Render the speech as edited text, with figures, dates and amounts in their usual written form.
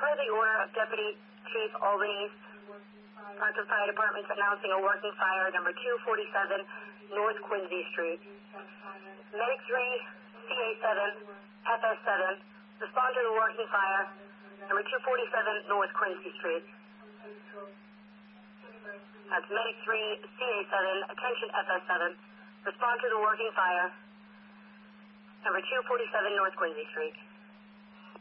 Per the order of Deputy Chief Albany's Parkland Fire Department announcing a working fire at number 247 North Quincy Street. Medic 3, CA7, FS7, respond to the working fire, number 247 North Quincy Street. That's Medic 3, CA7, attention FS7, respond to the working fire, number 247 North Quincy Street.